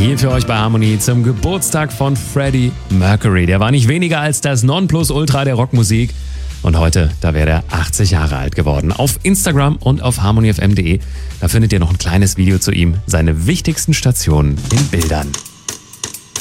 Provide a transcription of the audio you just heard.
Hier für euch bei Harmony zum Geburtstag von Freddie Mercury. Der war nicht weniger als das Nonplusultra der Rockmusik. Und heute, da wäre er 80 Jahre alt geworden. Auf Instagram und auf harmonyfm.de, da findet ihr noch ein kleines Video zu ihm, seine wichtigsten Stationen in Bildern.